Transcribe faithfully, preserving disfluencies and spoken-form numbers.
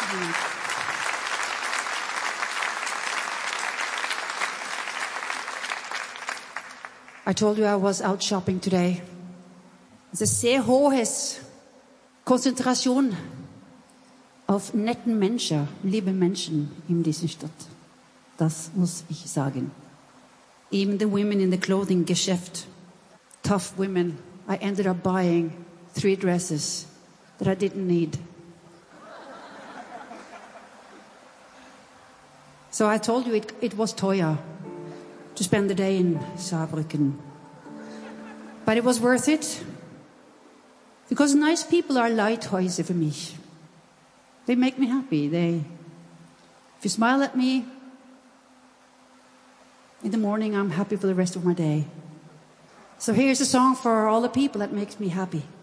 I told you I was out shopping today. Es ist sehr hohes Konzentration auf netten Menschen, liebe Menschen in dieser Stadt. Das muss ich sagen. Even the women in the clothing Geschäft, tough women. I ended up buying three dresses that I didn't need. So I told you it, it was teuer to spend the day in Saarbrücken. But it was worth it. Because nice people are Leithäuser für mich. They make me happy. They, if you smile at me in the morning, I'm happy for the rest of my day. So here's a song for all the people that makes me happy.